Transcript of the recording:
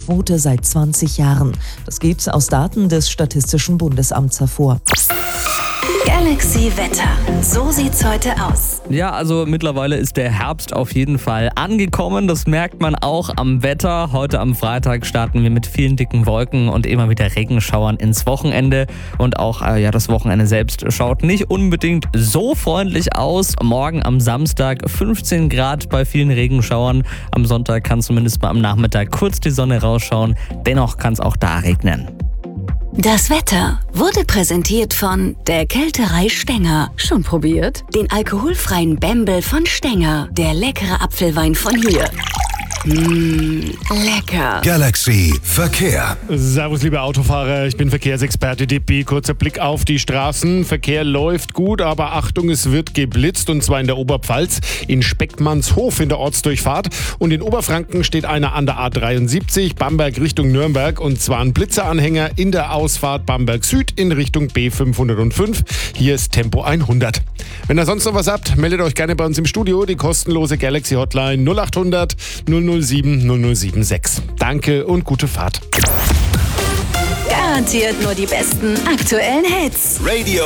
Quote seit 20 Jahren. Das geht aus Daten des Statistischen Bundesamts hervor. Galaxy Wetter. So sieht's heute aus. Ja, also mittlerweile ist der Herbst auf jeden Fall angekommen. Das merkt man auch am Wetter. Heute am Freitag starten wir mit vielen dicken Wolken und immer wieder Regenschauern ins Wochenende. Und auch das Wochenende selbst schaut nicht unbedingt so freundlich aus. Morgen am Samstag 15 Grad bei vielen Regenschauern. Am Sonntag kann zumindest mal am Nachmittag kurz die Sonne rausschauen. Dennoch kann es auch da regnen. Das Wetter wurde präsentiert von der Kälterei Stenger. Schon probiert? Den alkoholfreien Bembel von Stenger. Der leckere Apfelwein von hier. Lecker. Galaxy Verkehr. Servus, liebe Autofahrer, ich bin Verkehrsexperte Dippi. Kurzer Blick auf die Straßen. Verkehr läuft gut, aber Achtung, es wird geblitzt, und zwar in der Oberpfalz, in Speckmannshof in der Ortsdurchfahrt. Und in Oberfranken steht einer an der A73, Bamberg Richtung Nürnberg, und zwar ein Blitzeranhänger in der Ausfahrt Bamberg Süd in Richtung B505. Hier ist Tempo 100. Wenn ihr sonst noch was habt, meldet euch gerne bei uns im Studio. Die kostenlose Galaxy Hotline 0800 007 0076. Danke und gute Fahrt. Garantiert nur die besten aktuellen Hits. Radio